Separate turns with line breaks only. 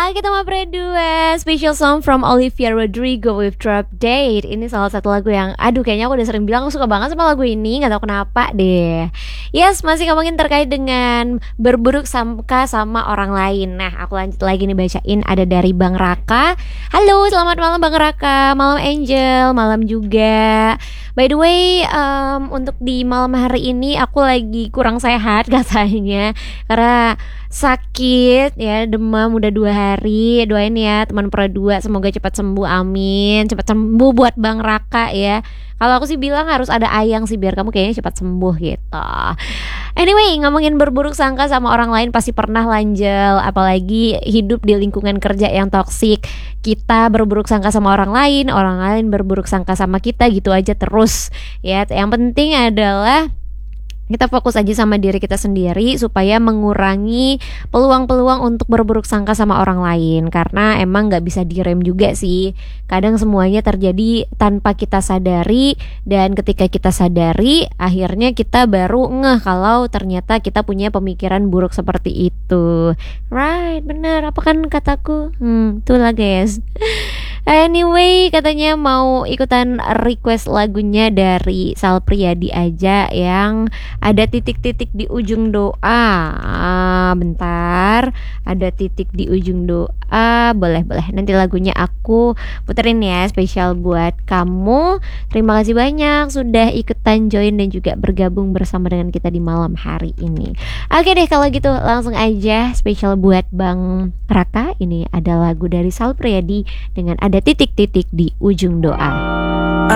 Kita mau berdua special song from Olivia Rodrigo with Drop Date. Ini salah satu lagu yang kayaknya aku udah sering bilang aku suka banget sama lagu ini. Gak tahu kenapa deh. Yes, masih ngomongin terkait dengan berburuk sangka sama orang lain. Nah, aku lanjut lagi nih bacain. Ada dari Bang Raka. Halo, selamat malam Bang Raka. Malam Angel, malam juga. By the way, untuk di malam hari ini aku lagi kurang sehat katanya, karena sakit ya, demam udah 2 hari. Doain ya teman Pro 2, semoga cepat sembuh, amin. Cepat sembuh buat Bang Raka ya. Kalau aku sih bilang harus ada ayang sih biar kamu kayaknya cepat sembuh gitu. Anyway, ngomongin berburuk sangka sama orang lain pasti pernah lanjel, apalagi hidup di lingkungan kerja yang toksik. Kita berburuk sangka sama orang lain berburuk sangka sama kita, gitu aja terus ya. Yang penting adalah kita fokus aja sama diri kita sendiri supaya mengurangi peluang-peluang untuk berburuk sangka sama orang lain. Karena emang gak bisa direm juga sih. Kadang semuanya terjadi tanpa kita sadari, dan ketika kita sadari akhirnya kita baru ngeh kalau ternyata kita punya pemikiran buruk seperti itu. Right, benar. Apa kan kataku? Itulah guys. Anyway, katanya mau ikutan request lagunya dari Sal Priadi aja yang ada titik-titik di ujung doa. Bentar, ada titik di ujung doa. Boleh. Nanti lagunya aku puterin ya, spesial buat kamu. Terima kasih banyak sudah ikutan join dan juga bergabung bersama dengan kita di malam hari ini. Oke deh, kalau gitu langsung aja spesial buat Bang Raka. Ini ada lagu dari Sal Priadi dengan ada titik-titik di ujung doa.